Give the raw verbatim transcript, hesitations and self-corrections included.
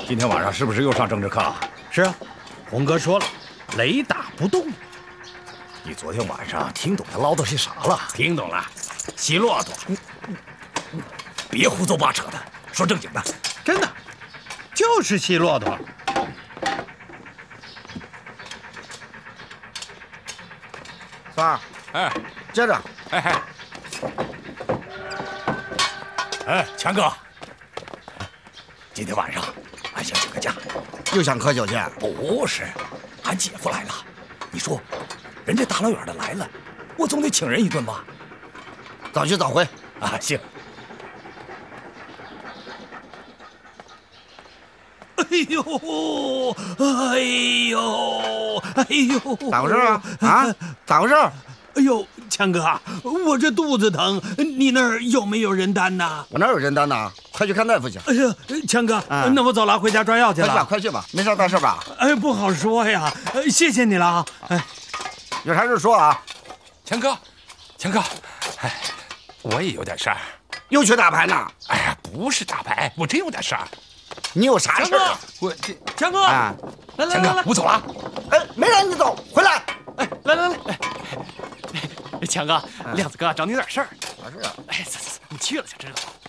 今天晚上是不是又上政治课了？ 是啊，红哥说了，雷打不动。 你昨天晚上听懂他唠叨些啥了？ 听懂了，骑骆驼。 别胡诌八扯的，说正经的。 真的，就是骑骆驼。 三儿， 哎， 接着。 哎哎， 哎，强哥，今天晚上俺想请个假。 又想喝酒去？ 不是，俺姐夫来了。你说，人家大老远的来了，我总得请人一顿吧？ 早去早回。 啊，行。 哎呦，哎呦，哎呦， 咋回事啊？啊，咋回事？ 哎呦，强哥，我这肚子疼，你那儿有没有人单呐？ 我哪有人单呐？快去看大夫去。 哎呀，强哥， 嗯、 那我走了，回家抓药去了。 快去吧，快去吧，没啥大事吧？ 哎，不好说呀，谢谢你了啊。哎， 有啥事说啊？ 强哥，强哥，哎，我也有点事儿。 又去打牌呢？ 哎呀，不是打牌，我真有点事儿。 你有啥事啊？ 我这强哥， 啊， 来来来来， 我走了。 哎，没让你走，回来。 哎，来来来，哎，强哥，亮子哥找你有点事儿。 啥事啊？ 哎，走走走，你去了就知道了。